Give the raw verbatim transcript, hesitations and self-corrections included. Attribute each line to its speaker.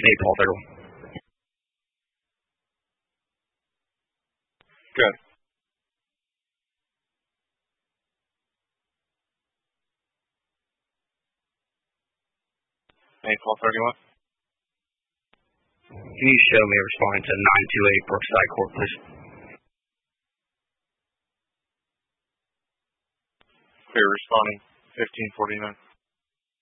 Speaker 1: eight twelve thirty-one.
Speaker 2: Good. eight twelve thirty-one.
Speaker 1: Can you show me responding to nine two eight Brookside Court, please?
Speaker 2: Clear responding fifteen forty-nine.